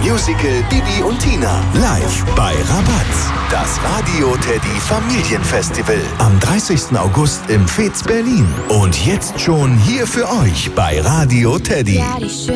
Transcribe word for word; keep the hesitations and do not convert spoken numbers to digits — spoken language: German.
Musical Bibi und Tina. Live bei Rabatz. Das Radio Teddy Familienfestival. Am dreißigsten August im Fez Berlin. Und jetzt schon hier für euch bei Radio Teddy.